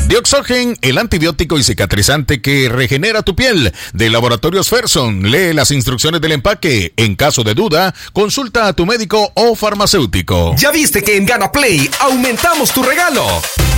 Dioxogen, el antibiótico y cicatrizante que regenera tu piel. De Laboratorios Ferson, lee las instrucciones del empaque. En caso de duda, consulta a tu médico o farmacéutico. ¿Ya viste que en Gana Play aumentamos tu regalo?